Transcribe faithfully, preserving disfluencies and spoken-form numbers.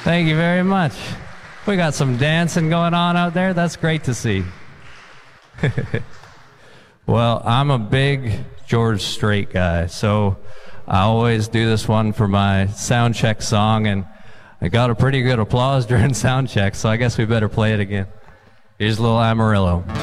Thank you very much. We got some dancing going on out there. That's great to see. Well, I'm a big George Strait guy, so I always do this one for my sound check song, and I got a pretty good applause during sound check, so I guess we better play it again. Here's a little Amarillo.